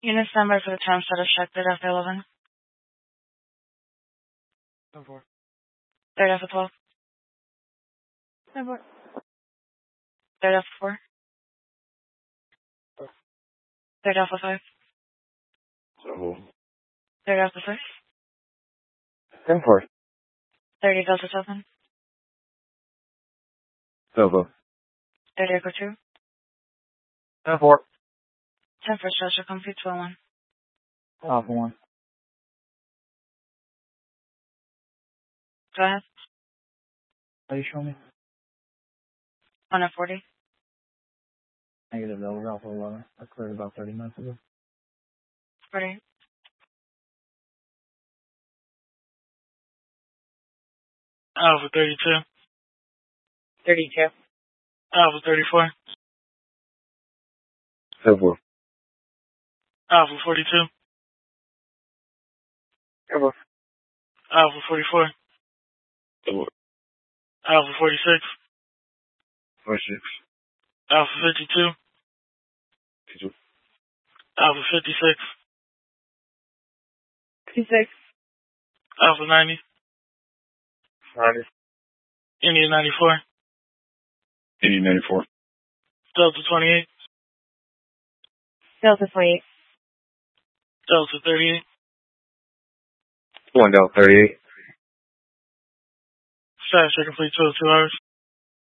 Unit number for the time set of check, third after 11. 10-4. Third after 12. 10-4. Third after 4. Third after 5. 10-4. Third after 6. 10-4. 30 Delta 7. 10-4. 30 Echo 2. 10-4. 10 for structure complete 12-1. Alpha 1. Go ahead. How you show me? 1 at 40. Negative over Alpha 11. I cleared about 30 minutes ago. 40. Alpha 32. 32. Alpha 34. 10-4. Alpha 42. 10-4. Alpha 44. 10-4. Alpha 46. 46. Alpha 52. 52. Alpha 56. 56. Alpha 90. 90. Indian 94. Indian 94. Delta 28. Delta 28. Delta 38. 1 Delta 38. Status complete 2 hours.